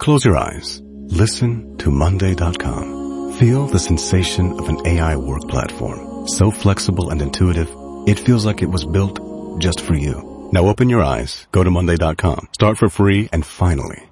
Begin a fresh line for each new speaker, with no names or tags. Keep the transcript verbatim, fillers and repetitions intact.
Close your eyes. Listen to Monday dot com. Feel the sensation of an A I work platform. So flexible and intuitive, it feels like it was built just for you. Now open your eyes, go to Monday dot com, start for free, and finally,